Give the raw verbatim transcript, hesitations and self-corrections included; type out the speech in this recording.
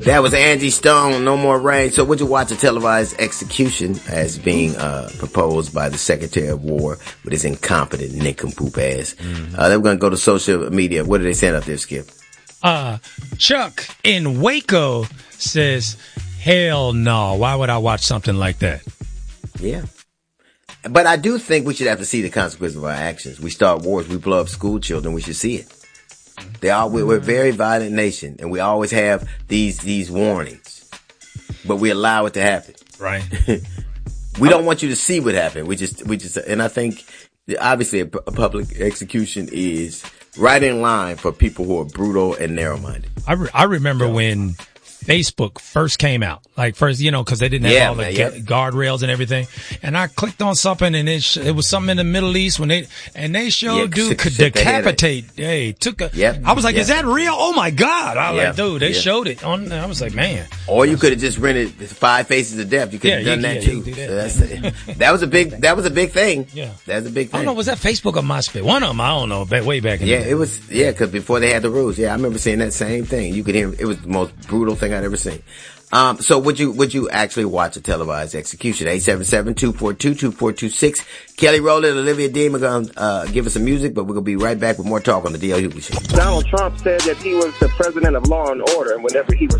That was Angie Stone, No More Rain. So would you watch a televised execution as being uh, proposed by the Secretary of War with his incompetent nincompoop ass? Mm-hmm. Uh, then we're going to go to social media. What are they saying up there, Skip? Uh, Chuck in Waco says, hell no. Why would I watch something like that? Yeah. But I do think we should have to see the consequences of our actions. We start wars. We blow up school children. We should see it. They are, we're a very violent nation, and we always have these these warnings, but we allow it to happen. Right. We don't want you to see what happened. We just we just, and I think obviously a, a public execution is right in line for people who are brutal and narrow-minded. I re- I remember so, when Facebook first came out, like first, you know, because they didn't have yeah, all the man, ga- yep. guardrails and everything. And I clicked on something, and it, sh- it was something in the Middle East when they and they showed yeah, dude could shit, decapitate. Hey, took a. Yep. I was like, yep. is that real? Oh my God! I was yep. like, dude, they yep. showed it on. I was like, man. Or you could have just rented Five Faces of Death. You could have yeah, done you, that yeah, too. do that. So that's, that was a big. That was a big thing. Yeah, that was a big thing. I don't know. Was that Facebook or MySpace? One of them. I don't know. Back, way back. In yeah, the it was. Yeah, because before they had the rules. Yeah, I remember seeing that same thing. You could hear. It was the most brutal thing I'd ever seen. Um, so would you, would you actually watch a televised execution? eight seven seven, two four two, two four two six. Kelly Rowland and Olivia Dean are going to, uh, give us some music, but we're going to be right back with more talk on the D L Hughley Show. Donald Trump said that he was the president of law and order, and whenever he was